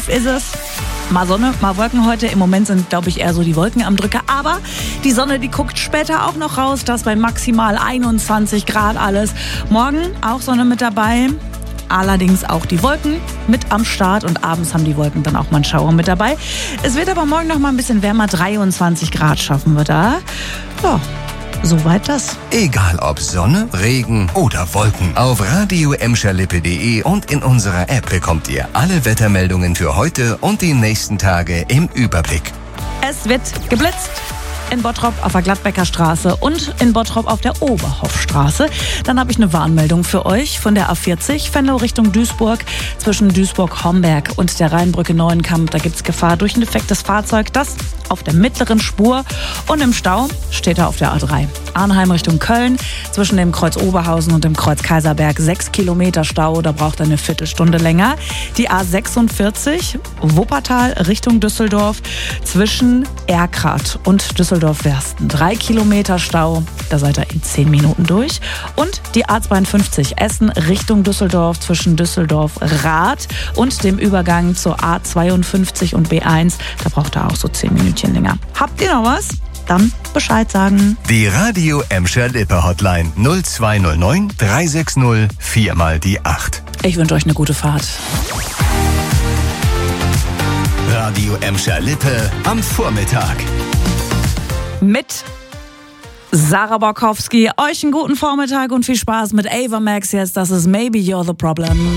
tief ist es. Mal Sonne, mal Wolken heute. Im Moment sind, glaube ich, eher so die Wolken am Drücker. Aber die Sonne, die guckt später auch noch raus. Das bei maximal 21 Grad alles. Morgen auch Sonne mit dabei. Allerdings auch die Wolken mit am Start. Und abends haben die Wolken dann auch mal einen Schauer mit dabei. Es wird aber morgen noch mal ein bisschen wärmer. 23 Grad schaffen wir da. Ja. Soweit das. Egal ob Sonne, Regen oder Wolken. Auf radio-emscherlippe.de und in unserer App bekommt ihr alle Wettermeldungen für heute und die nächsten Tage im Überblick. Es wird geblitzt. In Bottrop auf der Gladbecker Straße und in Bottrop auf der Oberhoffstraße. Dann habe ich eine Warnmeldung für euch von der A40 Venlo Richtung Duisburg. Zwischen Duisburg-Homberg und der Rheinbrücke Neuenkamp. Da gibt es Gefahr durch ein defektes Fahrzeug, das auf der mittleren Spur und im Stau steht er auf der A3. Arnheim Richtung Köln, zwischen dem Kreuz Oberhausen und dem Kreuz Kaiserberg 6 Kilometer Stau, da braucht er eine Viertelstunde länger. Die A46 Wuppertal Richtung Düsseldorf, zwischen Erkrath und Düsseldorf-Wersten 3 Kilometer Stau, da seid ihr in 10 Minuten durch. Und die A52 Essen Richtung Düsseldorf, zwischen Düsseldorf-Rath und dem Übergang zur A52 und B1, da braucht er auch so 10 Minütchen länger. Habt ihr noch was? Dann Bescheid sagen. Die Radio Emscher Lippe Hotline 0209 360 4 mal die 8. Ich wünsche euch eine gute Fahrt. Radio Emscher Lippe am Vormittag. Mit Sarah Borkowski. Euch einen guten Vormittag und viel Spaß mit Ava Max jetzt. Das ist Maybe You're the Problem.